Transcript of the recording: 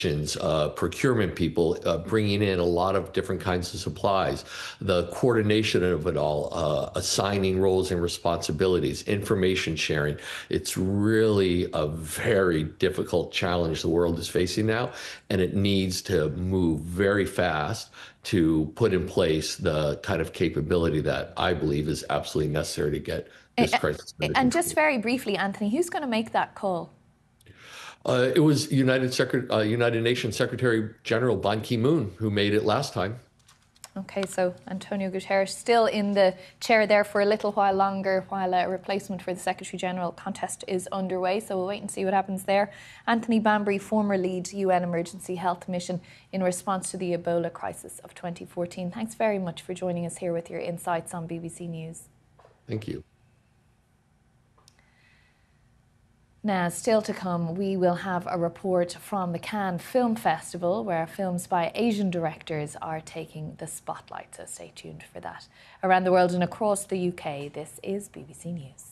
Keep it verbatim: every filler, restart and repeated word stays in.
uh, procurement people, uh, bringing in a lot of different kinds of supplies, the coordination of it all, uh, assigning roles and responsibilities, information sharing. It's really a very difficult challenge the world is facing now, and it needs to move very fast to put in place the kind of capability that I believe is absolutely necessary to get this crisis under And just control. very briefly, Anthony, who's going to make that call? Uh, it was United, Secret, uh, United Nations Secretary General Ban Ki-moon who made it last time. OK, so Antonio Guterres still in the chair there for a little while longer while a replacement for the Secretary General contest is underway. So we'll wait and see what happens there. Anthony Bambury, former lead U N Emergency Health Mission in response to the Ebola crisis of twenty fourteen. Thanks very much for joining us here with your insights on B B C News. Thank you. Now, still to come, we will have a report from the Cannes Film Festival where films by Asian directors are taking the spotlight, so stay tuned for that. Around the world and across the U K, this is B B C News.